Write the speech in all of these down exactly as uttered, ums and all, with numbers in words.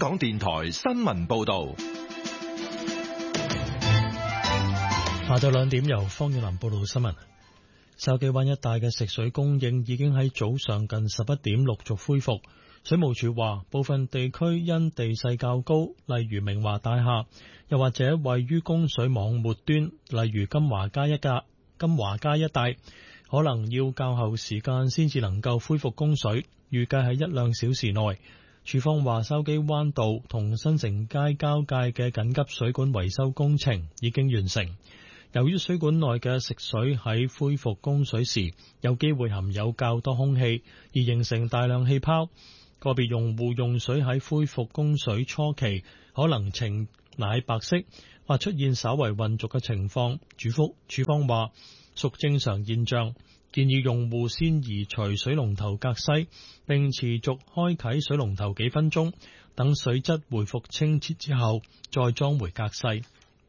港電台新聞報道。 下晝兩點，由方遠林報道新聞。筲箕灣一帶嘅食水供應已經喺早上近十一點陸續恢復。水務署話，部分地區因地勢較高，例如明華大廈，又或者位於供水網末端，例如金華街一格、金華街一帶，可能要較後時間先至能夠恢復供水。預計喺一兩小時內。署方話，筲箕灣道同新城街交界嘅緊急水管維修工程已經完成。由於水管內嘅食水喺恢復供水時有機會含有較多空氣，而形成大量氣泡，個別用戶用水喺恢復供水初期可能呈奶白色或出現稍為混濁嘅情況。主福署方話屬正常現象，建議用戶先移除水龍頭隔篩，並持續開啟水龍頭幾分鐘，等水質回復清澈之後再裝回隔篩。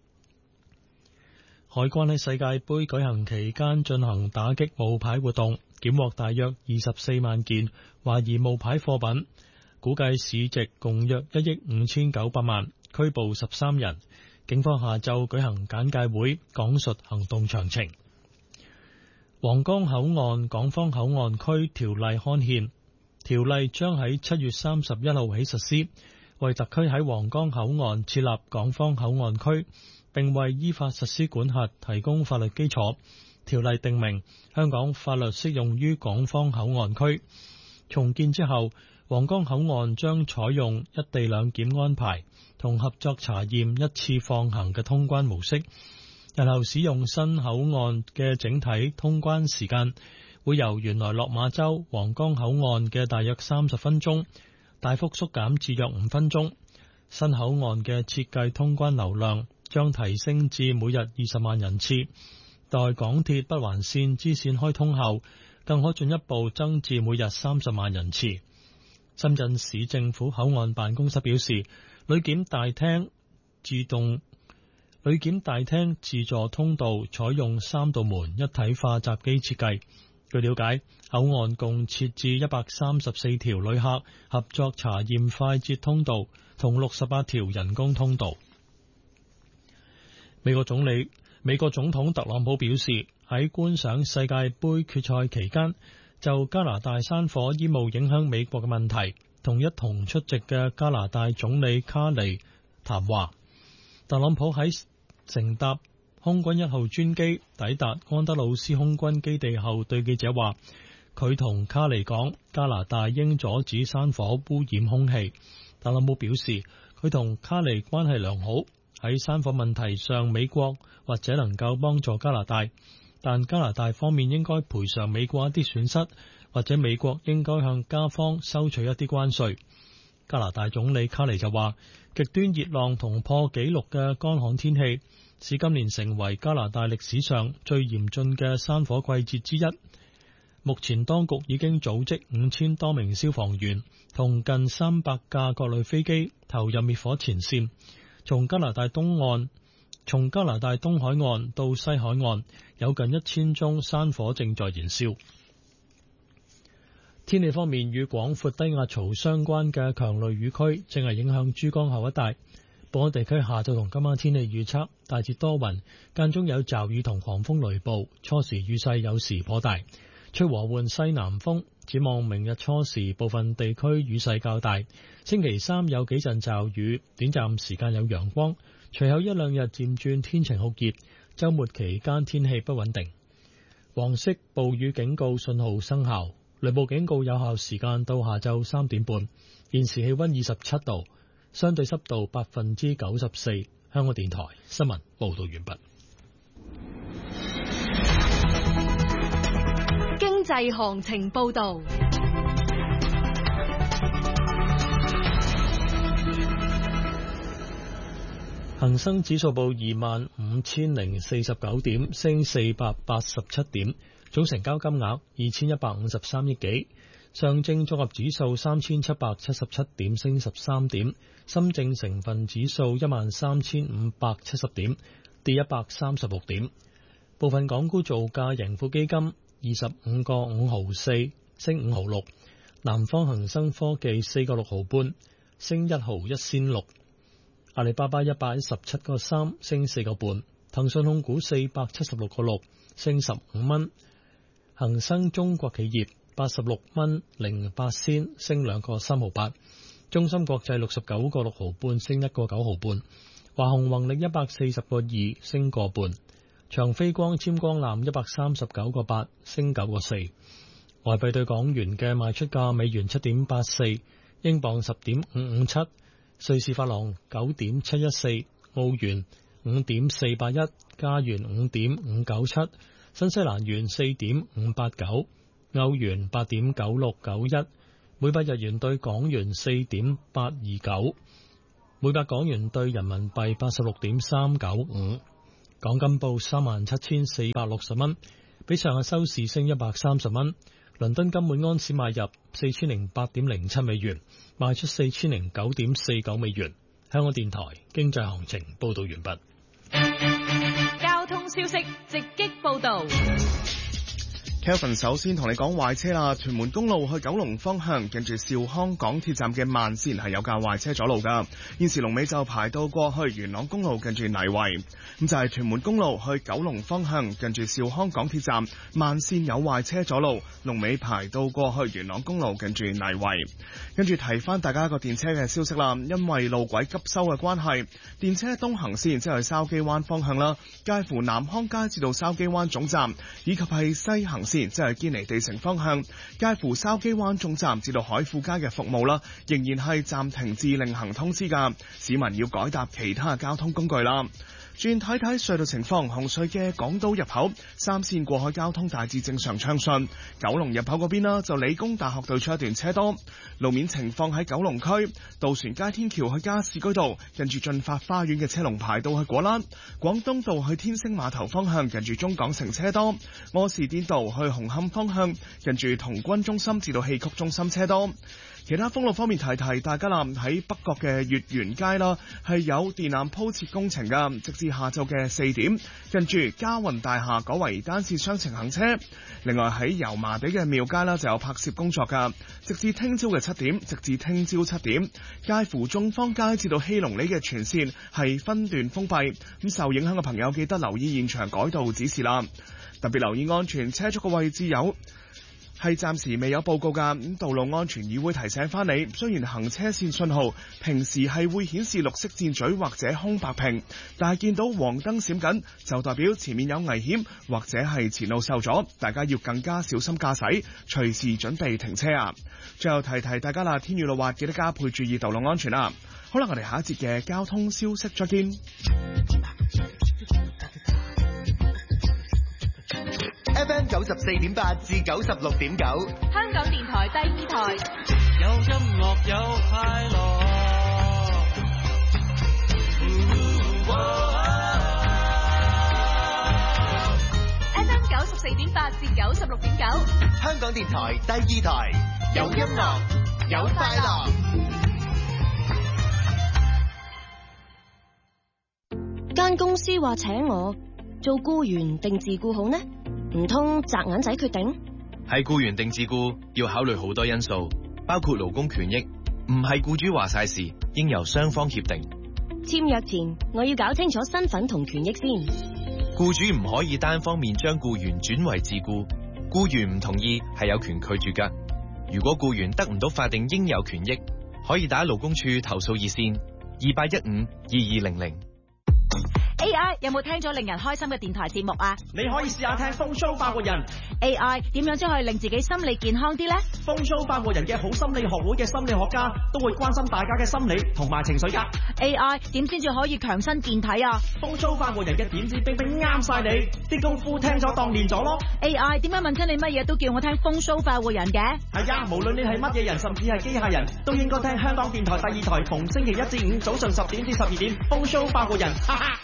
海關喺世界盃舉行期間進行打擊冒牌活動，檢獲大約二十四萬件懷疑冒牌貨品，估計市值共約一億五千九百萬，拘捕十三人。警方下晝舉行簡介會，講述行動詳情。皇崗口岸港方口岸區條例刊憲，條例將喺七月三十一號起實施，為特區喺皇崗口岸設立港方口岸區，並為依法實施管轄提供法律基礎。條例訂明，香港法律適用於港方口岸區。重建之後，皇崗口岸將採用一地兩檢安排同合作查驗一次放行嘅通關模式。日後使用新口岸嘅整體通關時間會由原來落馬洲皇崗口岸嘅大約三十分鐘，大幅縮減至約五分鐘。新口岸嘅設計通關流量將提升至每日二十萬人次，待港鐵北環綫支綫開通後，更可進一步增至每日三十萬人次。深圳市政府口岸辦公室表示，旅檢大廳自動旅檢大廳自助通道採用三道門一體化閘機設計。據了解，口岸共設置一百三十四條旅客合作查驗快捷通道同六十八條人工通道。美國總理、美國總統特朗普表示，喺觀賞世界盃決賽期間，就加拿大山火煙霧影響美國嘅問題，同一同出席嘅加拿大總理卡尼談話。特朗普喺乘搭空軍一號專機抵達安德魯斯空軍基地後，對記者話，佢同卡尼講，加拿大應阻止山火污染空氣。特朗普表示，佢同卡尼關係良好。喺山火問題上，美國或者能夠幫助加拿大，但加拿大方面應該賠償美國一啲損失，或者美國應該向加方收取一啲關稅。加拿大總理卡尼就話，極端熱浪同破紀錄嘅乾旱天氣，使今年成為加拿大歷史上最嚴峻嘅山火季節之一。目前當局已經組織五千多名消防員同近三百架各類飛機投入滅火前線。從加拿大東岸，從加拿大東海岸到西海岸，有近一千宗山火正在燃燒。天氣方面，與廣闊低壓槽相關嘅強雷雨區正係影響珠江口一帶。本港地區下晝同今晚天氣預測，大致多雲，間中有驟雨同狂風雷暴，初時雨勢有時頗大，吹和緩西南風。展望明日初時部分地區雨勢較大，星期三有幾陣驟雨，短暫時間有陽光，隨後一兩日漸轉天晴酷熱，週末期間天氣不穩定。黃色暴雨警告信號生效，雷暴警告有效時間到下晝三點半。現時氣溫二十七度，相對濕度百分之九十四。香港電台新聞報道完畢。 經濟行情報道。 恒生指數報二萬五千零四十九點，升四百八十七點，總成交金額二千一百五十三億幾。上證綜合指數三千七百七十七點，升十三點。深證成分指數一萬三千五百七十點，跌一百三十六點。部分港股造價，盈富基金二十五個五毫四，升五毫六。南方恒生科技四個六毫半， 升一毫一仙六。阿里巴巴一百一十七個三升四個半，騰訊控股四百七十六個六升十五蚊，恒生中國企業八十六蚊零八仙升兩個三毫八，中芯國際六十九個六毫半升一個九毫半，華虹宏力一百四十個二升個半，長飛光纖光纜一百三十九個八升九個四。外幣對港元嘅賣出價：美元七點八四，英鎊十點五五七，瑞士法郎九點七一四，澳元五點四八一，加元五點五九七，新西蘭元四點五八九，歐元八點九六九一，每百日元對港元四點八二九，每百港元對人民幣八十六點三九五。港金報三萬七千四百六十蚊，比上日收市升一百三十蚊。倫敦金每安士買入四千零八點零七美元，賣出四千零九點四九美元。香港電台經濟行情報道完畢。 交通消息直擊報道。 Kelvin 首先同你講壞車啦，屯門公路去九龍方向，近住兆康港鐵站嘅慢線係有架壞車阻路噶，現時龍尾就排到過去元朗公路近住泥圍。咁就係屯門公路去九龍方向，近住兆康港鐵站慢線有壞車阻路，龍尾排到過去元朗公路近住泥圍。跟住提翻大家一個電車嘅消息啦，因為路軌急修嘅關係，電車東行線即係筲箕灣方向啦，介乎南康街至到筲箕灣總站，以及係西行線即係堅尼地城方向，介乎筲箕灣總站至到海富街嘅服務啦，仍然係暫停至另行通知噶，市民要改搭其他交通工具啦。轉睇睇隧道情況，紅隧嘅港島入口三線過海交通大致正常暢順，九龍入口嗰邊啦，就理工大學對出一段車多。路面情況喺九龍區渡船街天橋去加士居道，近住駿發花園嘅車龍排到去果欄；廣東道去天星碼頭方向，近住中港城車多；柯士甸道去紅磡方向，近住童軍中心至到戲曲中心車多。其他封路方面提提大家啦，喺北角嘅月園街啦，係有電纜鋪設工程噶，直至下晝嘅四點，近住嘉雲大廈改為單線雙程行車。另外喺油麻地嘅廟街啦，就有拍攝工作噶，直至聽朝嘅七點，直至聽朝七點，介乎眾坊街至到希隆里嘅全線係分段封閉。咁受影響嘅朋友記得留意現場改道指示啦，特別留意安全車速嘅位置有。係暫時未有報告㗎，咁道路安全議會提醒翻你，雖然行車線信號平時係會顯示綠色箭嘴或者空白屏，但係見到黃燈閃緊，就代表前面有危險或者係前路受阻，大家要更加小心駕駛，隨時準備停車啊！最後提提大家啦，天雨路滑，記得加倍注意道路安全啦！好啦，我哋下一節嘅交通消息再見。 F M 九十四點八至九十六點九， 香港電台第二台， 有音樂有快樂。 F M 九十四點八至九十六點九， 香港電台第二台，有音樂有快樂。 間公司話請我做僱員定自僱好呢？唔通擲銀仔決定？ 係僱員定自僱要考慮好多因素，包括勞工權益，唔係僱主話晒事，應由雙方協定。 簽約前我要搞清楚身份同權益先。 僱主唔可以單方面將僱員轉為自僱，僱員唔同意係有權拒絕㗎。如果僱員得唔到法定應有權益，可以打勞工處投訴熱線二八一五二二零零。 A I 有冇聽咗令人開心嘅電台節目啊？ 你可以試下聽風騷發活人。 A I 點樣先可以令自己心理健康啲呢？ 風騷發活人嘅好心理學會嘅心理學家都會關心大家嘅心理同埋情緒噶。 A I 點先至可以強身健體啊？ 風騷發活人嘅點子冰冰啱晒你，啲功夫聽咗當練咗咯。 A I 點解問親你乜嘢都叫我聽風騷發活人嘅？ 係啊，無論你係乜嘢人，甚至係機械人，都應該聽香港電台第二台，逢星期一至五早上十點至十二點，風騷發活人，哈哈。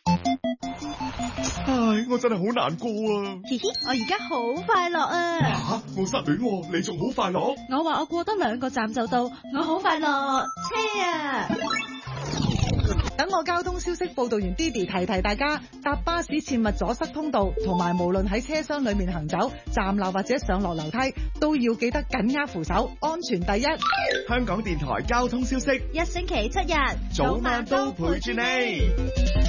唉，我真係好難過啊！ 嘻嘻，我而家好快樂啊！ 吓，我失戀，你仲好快樂？ 我話我過多兩個站就到，我好快樂，車啊！ 等我交通消息報道員 Didi 提提大家，搭巴士切勿阻塞通道，同埋無論喺車廂裏面行走、站立或者上落樓梯，都要記得緊握扶手，安全第一。 香港電台交通消息， 一星期七日， 早晚都陪住你。